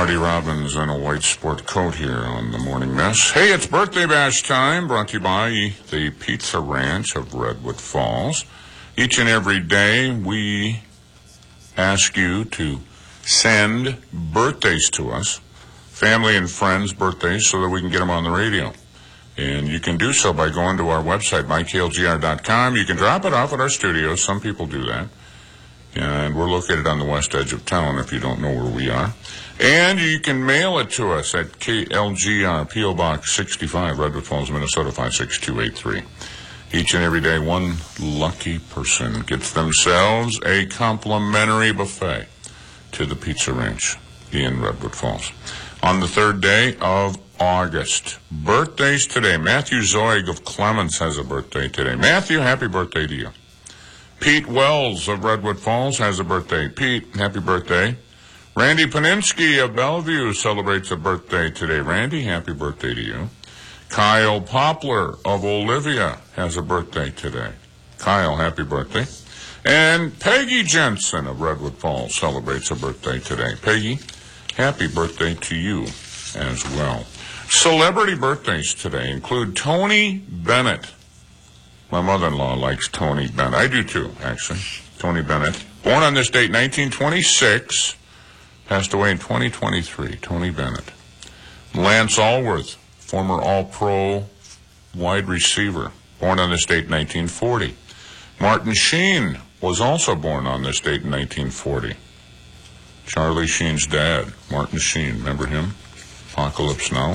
Marty Robbins in a white sport coat here on the Morning Mess. Hey, it's birthday bash time, brought to you by the Pizza Ranch of Redwood Falls. Each and every day, we ask you to send birthdays to us, family and friends' birthdays, so that we can get them on the radio. And you can do so by going to our website, myklgr.com. You can drop it off at our studio. Some people do that. And we're located on the west edge of town if you don't know where we are. And you can mail it to us at KLGR, P.O. Box 65, Redwood Falls, Minnesota 56283. Each and every day, one lucky person gets themselves a complimentary buffet to the Pizza Ranch in Redwood Falls. On the third day of August, birthdays today. Matthew Zoig of Clements has a birthday today. Matthew, happy birthday to you. Pete Wells of Redwood Falls has a birthday. Pete, happy birthday. Randy Paninsky of Bellevue celebrates a birthday today. Randy, happy birthday to you. Kyle Poplar of Olivia has a birthday today. Kyle, happy birthday. And Peggy Jensen of Redwood Falls celebrates a birthday today. Peggy, happy birthday to you as well. Celebrity birthdays today include Tony Bennett. My mother-in-law likes Tony Bennett. I do too, actually. Tony Bennett. Born on this date, 1926. Passed away in 2023. Tony Bennett. Lance Allworth, former All-Pro wide receiver. Born on this date, 1940. Martin Sheen was also born on this date in 1940. Charlie Sheen's dad, Martin Sheen. Remember him? Apocalypse Now.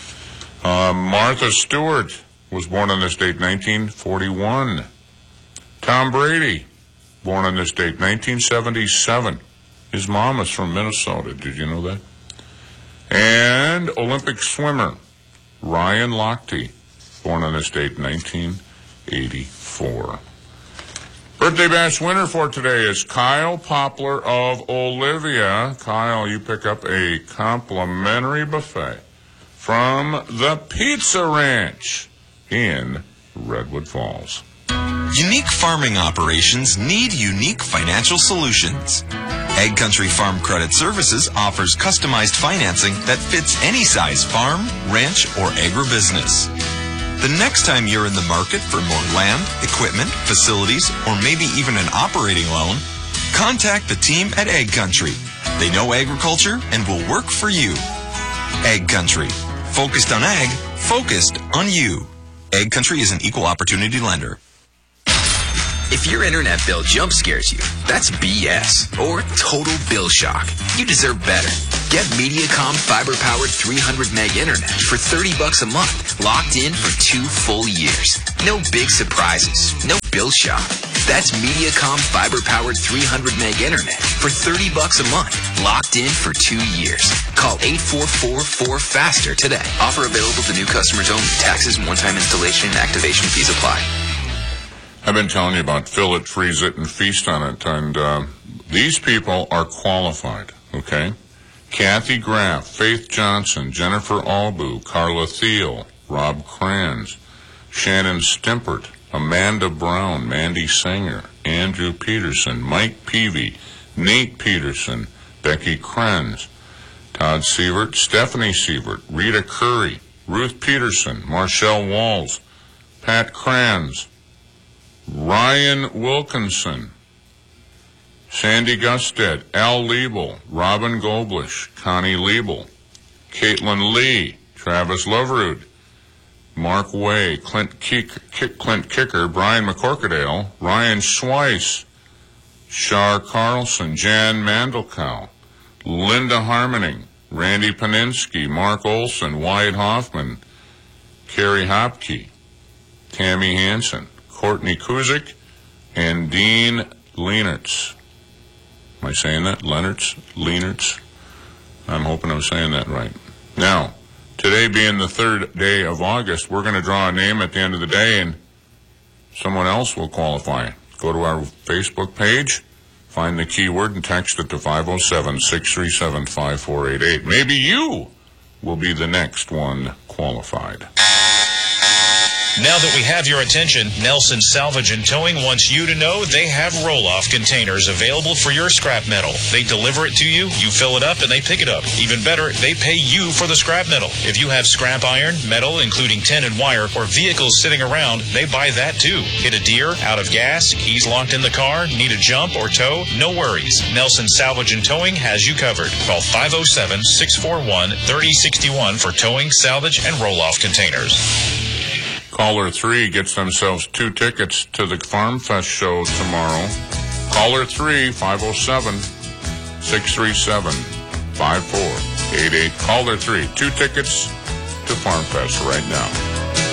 Martha Stewart was born on this date, 1941. Tom Brady, born on this date, 1977. His mom is from Minnesota. Did you know that? And Olympic swimmer Ryan Lochte, born on this date, 1984. Birthday bash winner for today is Kyle Poplar of Olivia. Kyle, you pick up a complimentary buffet from the Pizza Ranch in Redwood Falls. Unique farming operations need unique financial solutions. Egg Country Farm Credit Services offers customized financing that fits any size farm, ranch, or agribusiness. The next time you're in the market for more land, equipment, facilities, or maybe even an operating loan, contact the team at Egg Country. They know agriculture and will work for you. Egg Country. Focused on ag, focused on you. Egg Country is an equal opportunity lender. If your internet bill jump scares you, that's BS or total bill shock. You deserve better. Get Mediacom fiber-powered 300 meg internet for $30 a month, locked in for 2 full years. No big surprises, no bill shock. That's Mediacom fiber-powered 300 meg internet for $30 a month, locked in for 2 years. Call 844-4FASTER today. Offer available to new customers only. Taxes, one-time installation, and activation fees apply. I've been telling you about Fill It, Freeze It, and Feast on It, and these people are qualified, okay? Kathy Graff, Faith Johnson, Jennifer Albu, Carla Thiel, Rob Kranz, Shannon Stimpert, Amanda Brown, Mandy Sanger, Andrew Peterson, Mike Peavy, Nate Peterson, Becky Krenz, Todd Sievert, Stephanie Sievert, Rita Curry, Ruth Peterson, Marshall Walls, Pat Kranz, Ryan Wilkinson, Sandy Gusted, Al Liebel, Robin Goblish, Connie Liebel, Caitlin Lee, Travis Loverud, Mark Way, Clint Kicker, Brian McCorkadale, Ryan Schweiss, Shar Carlson, Jan Mandelkow, Linda Harmoning, Randy Paninsky, Mark Olson, Wyatt Hoffman, Carrie Hopke, Tammy Hansen, Courtney Kuzik, and Dean Leenertz. Am I saying that? Leenertz? I'm hoping I'm saying that right. Now, today being the third day of August, we're going to draw a name at the end of the day, and someone else will qualify. Go to our Facebook page, find the keyword, and text it to 507-637-5488. Maybe you will be the next one qualified. Now that we have your attention, Nelson Salvage and Towing wants you to know they have roll-off containers available for your scrap metal. They deliver it to you, you fill it up, and they pick it up. Even better, they pay you for the scrap metal. If you have scrap iron, metal, including tin and wire, or vehicles sitting around, they buy that too. Hit a deer, out of gas, keys locked in the car, need a jump or tow? No worries. Nelson Salvage and Towing has you covered. Call 507-641-3061 for towing, salvage, and roll-off containers. Caller 3 gets themselves 2 tickets to the Farm Fest show tomorrow. Caller 3, 507-637-5488. Caller 3, 2 tickets to Farm Fest right now.